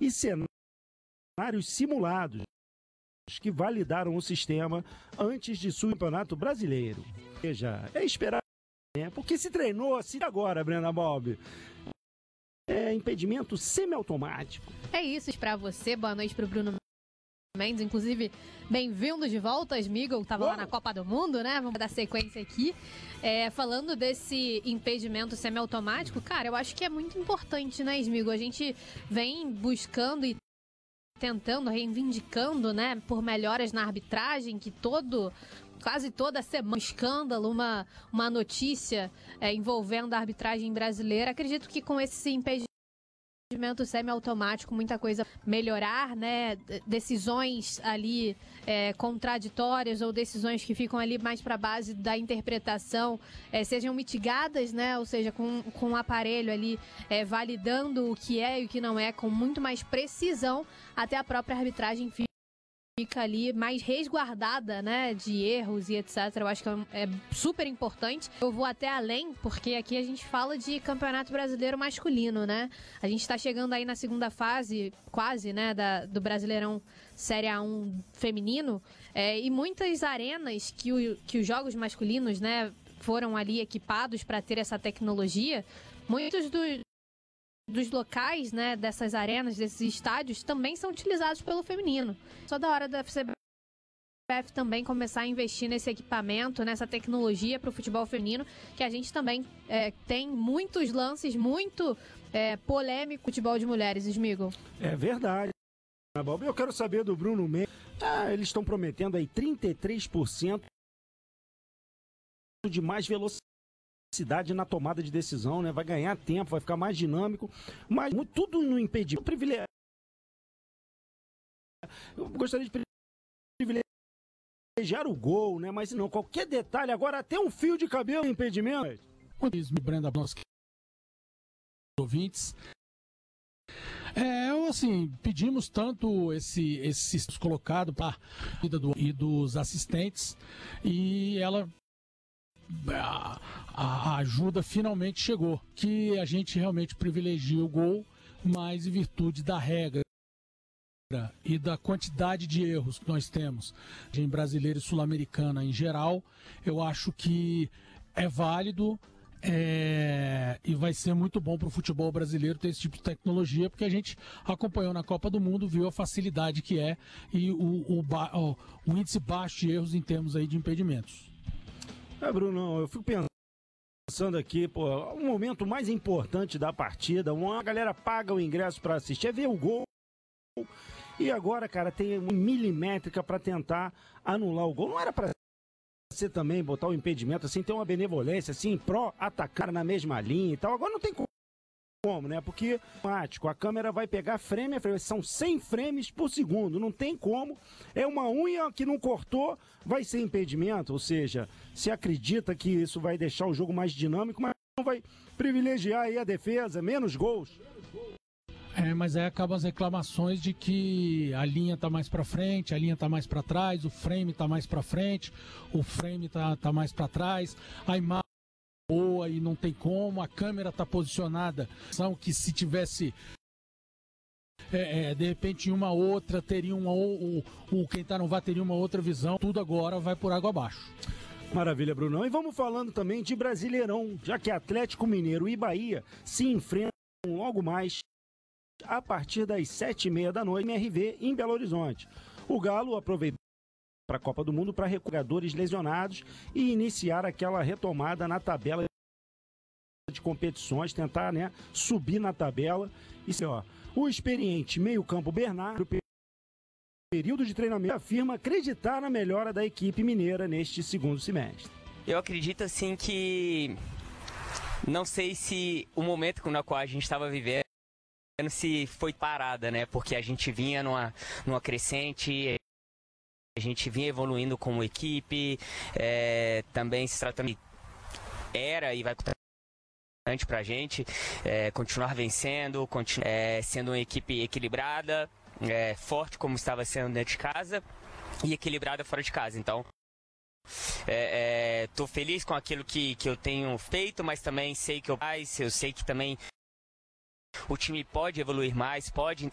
e cenários simulados que validaram o sistema antes de seu campeonato brasileiro. Ou seja, é esperar, né? Porque se treinou assim agora, Brenda Bob. É impedimento semiautomático. É isso para você. Boa noite para o Bruno Mendes. Inclusive, bem-vindo de volta, Smigol. Estava lá na Copa do Mundo, né? Vamos dar sequência aqui. Falando desse impedimento semiautomático, cara, eu acho que é muito importante, né, Smigol? A gente vem buscando e tentando, reivindicando, né, por melhoras na arbitragem, que quase toda semana, um escândalo, uma notícia envolvendo a arbitragem brasileira. Acredito que com esse impedimento semiautomático, muita coisa melhorar, né? Decisões ali contraditórias ou decisões que ficam ali mais para a base da interpretação sejam mitigadas, né? Ou seja, com um aparelho ali validando o que é e o que não é com muito mais precisão, até a própria arbitragem fica ali mais resguardada, né, de erros e etc. Eu acho que é super importante. Eu vou até além, porque aqui a gente fala de Campeonato Brasileiro masculino, né? A gente tá chegando aí na segunda fase, quase, né, do Brasileirão Série A1 feminino, e muitas arenas que os jogos masculinos, né, foram ali equipados para ter essa tecnologia, muitos dos locais, né, dessas arenas, desses estádios, também são utilizados pelo feminino. Só da hora da CBF também começar a investir nesse equipamento, nessa tecnologia para o futebol feminino, que a gente também tem muitos lances muito polêmicos no futebol de mulheres, Smigol. É verdade. Eu quero saber do Bruno Mendes. Eles estão prometendo aí 33% de mais velocidade na tomada de decisão, né? Vai ganhar tempo, vai ficar mais dinâmico, mas tudo no impedimento. Eu gostaria de privilegiar o gol, né? Mas não, qualquer detalhe, agora até um fio de cabelo no impedimento. Brenda, nossos ouvintes. Assim, pedimos tanto esse colocado para a vida e dos assistentes, e a ajuda finalmente chegou, que a gente realmente privilegia o gol, mas em virtude da regra e da quantidade de erros que nós temos em brasileira e sul-americana em geral, eu acho que é válido e vai ser muito bom para o futebol brasileiro ter esse tipo de tecnologia, porque a gente acompanhou na Copa do Mundo, viu a facilidade que é e o índice baixo de erros em termos aí de impedimentos. Bruno, eu fico pensando aqui, o momento mais importante da partida, a galera paga o ingresso para assistir, é ver o gol, e agora, cara, tem uma milimétrica para tentar anular o gol. Não era para você também botar o impedimento, assim, ter uma benevolência, assim, pró-atacar na mesma linha e tal. Agora não tem como, né? Porque a câmera vai pegar frame a frame, são 100 frames por segundo, não tem como. É uma unha que não cortou, vai ser impedimento, ou seja, se acredita que isso vai deixar o jogo mais dinâmico, mas não vai privilegiar aí a defesa, menos gols. Mas aí acabam as reclamações de que a linha tá mais para frente, a linha tá mais para trás, o frame tá mais para frente, o frame tá mais para trás, a imagem boa e não tem como, a câmera tá posicionada, são que se tivesse de repente uma outra, teria quem tá no VAR teria uma outra visão, tudo agora vai por água abaixo. Maravilha, Brunão. E vamos falando também de Brasileirão, já que Atlético Mineiro e Bahia se enfrentam logo mais a partir das 7h30 da noite, MRV, em Belo Horizonte. O Galo aproveitou para a Copa do Mundo para jogadores lesionados e iniciar aquela retomada na tabela de competições, tentar, né, subir na tabela. E o experiente meio-campo Bernardo, período de treinamento, afirma acreditar na melhora da equipe mineira neste segundo semestre. Eu acredito assim que não sei se o momento no qual a gente estava vivendo se foi parada, né? Porque a gente vinha numa crescente, a gente vinha evoluindo como equipe, também se tratando de e vai importante pra gente continuar vencendo, sendo uma equipe equilibrada, forte como estava sendo dentro de casa e equilibrada fora de casa. Então tô feliz com aquilo que eu tenho feito, mas também sei que eu sei que também o time pode evoluir mais, pode